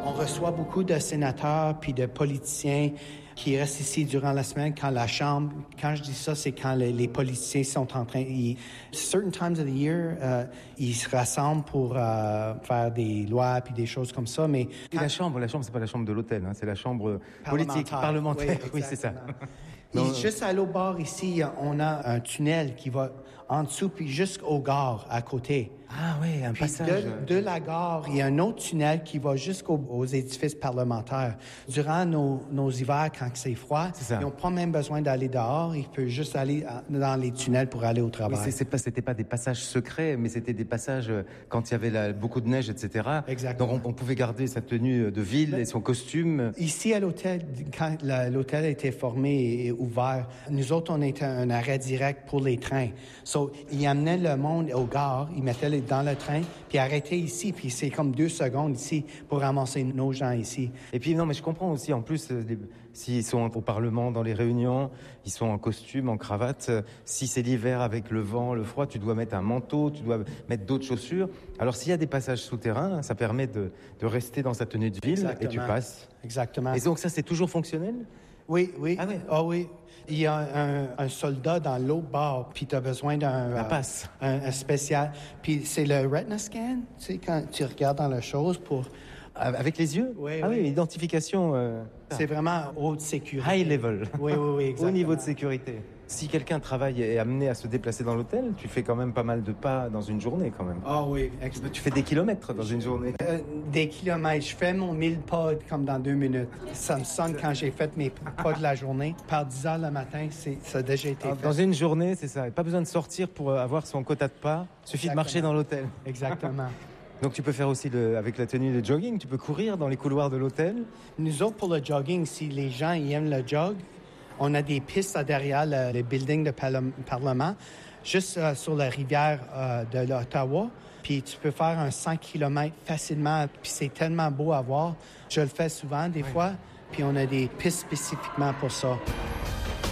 On reçoit beaucoup de sénateurs puis de politiciens qui restent ici durant la semaine quand je dis ça, c'est quand les politiciens sont en train, certain times of the year, ils se rassemblent pour faire des lois puis des choses comme ça, mais... La chambre, c'est pas la chambre de l'hôtel, hein, c'est la chambre politique, parlementaire, oui, c'est ça. Juste à l'autre bord ici, on a un tunnel qui va en dessous puis jusqu'aux gares à côté. Ah oui, un passage. De la gare, il y a un autre tunnel qui va jusqu'aux édifices parlementaires. Durant nos hivers, quand c'est froid, ils n'ont pas même besoin d'aller dehors. Ils peuvent juste aller dans les tunnels pour aller au travail. Oui, c'était pas des passages secrets, mais c'était des passages quand il y avait beaucoup de neige, etc. Exactement. Donc on pouvait garder sa tenue de ville et son costume. Ici, à l'hôtel, quand l'hôtel a été formé et ouvert, nous autres, on était un arrêt direct pour les trains. So, ils amenaient le monde aux gares, ils mettaient dans le train, puis arrêtaient ici, puis c'est comme 2 secondes ici pour ramasser nos gens ici. Et puis, non, mais je comprends aussi, en plus, s'ils sont au Parlement, dans les réunions, ils sont en costume, en cravate. Si c'est l'hiver avec le vent, le froid, tu dois mettre un manteau, tu dois mettre d'autres chaussures. Alors, s'il y a des passages souterrains, ça permet de rester dans sa tenue de ville. Exactement. Et tu passes. Exactement. Et donc ça, c'est toujours fonctionnel? Oui. Ah oui? Ah oui. Il y a un soldat dans l'autre bord, puis tu as besoin d'un passe. Un spécial. Puis c'est le retina scan, tu sais, quand tu regardes dans la chose pour... Avec les yeux? Oui. Oui, identification... C'est vraiment haute sécurité. High level. Oui, exactement. Haut niveau de sécurité. Si quelqu'un travaille et est amené à se déplacer dans l'hôtel, tu fais quand même pas mal de pas dans une journée quand même. Ah oui. Tu fais des kilomètres dans une journée. Des kilomètres. Je fais mon 1000 pas comme dans 2 minutes. Ça me sonne quand j'ai fait mes pas de la journée. Par 10 heures le matin, ça a déjà été fait. Dans une journée, c'est ça. Pas besoin de sortir pour avoir son quota de pas. Il suffit de marcher dans l'hôtel. Exactement. Donc tu peux faire aussi avec la tenue de jogging, tu peux courir dans les couloirs de l'hôtel. Nous autres, pour le jogging, si les gens aiment le jog, on a des pistes derrière le building de Parlement, juste sur la rivière de l'Ottawa. Puis tu peux faire un 100 km facilement. Puis c'est tellement beau à voir. Je le fais souvent des fois. Puis on a des pistes spécifiquement pour ça.